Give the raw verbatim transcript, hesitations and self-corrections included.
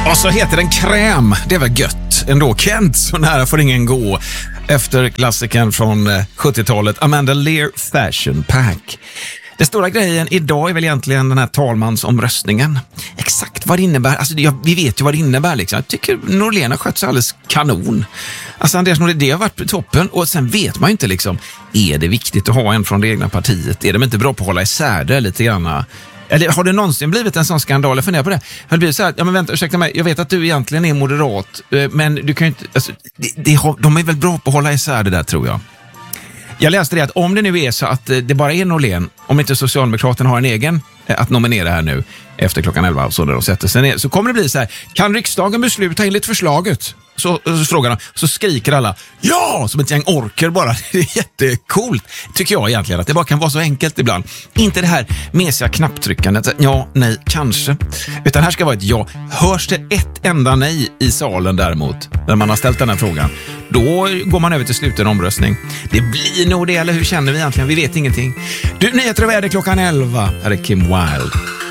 Och så heter den kräm. Det var gött. Ändå Kent, så nära får ingen gå. Efter klassikern från sjuttiotalet, Amanda Lear Fashion Pack. Den stora grejen idag är väl egentligen den här talmansomröstningen. Exakt vad det innebär. Alltså, ja, vi vet ju vad det innebär. Liksom. Jag tycker Norlén har skött sig alldeles kanon. Alltså Andreas Norlén, det har varit toppen. Och sen vet man ju inte liksom, är det viktigt att ha en från det egna partiet? Är de inte bra på att hålla isär det lite grann? Eller har det någonsin blivit en sån skandal? Jag funderar på det. Har det blivit så här, ja men vänta, ursäkta mig, jag vet att du egentligen är moderat, men du kan ju inte, alltså, det, det, de är väl bra på att hålla isär det där, tror jag. Jag läste det att om det nu är så att det bara är Norlén, om inte Socialdemokraterna har en egen att nominera här nu efter klockan elva, så där de sätter sig ner, så kommer det bli så här, kan riksdagen besluta enligt förslaget? Så, så frågar de, så skriker alla ja, som ett gäng orker bara. Det är jättecoolt, tycker jag egentligen, att det bara kan vara så enkelt ibland. Inte det här mesiga knapptryckandet, ja, nej, kanske, utan här ska vara ett ja. Hörs det ett enda nej i salen däremot, när man har ställt den här frågan, då går man över till sluten omröstning. Det blir nog det, eller hur känner vi egentligen? Vi vet ingenting. Du, nyheter och väder klockan elva. Här är Kim Wilde.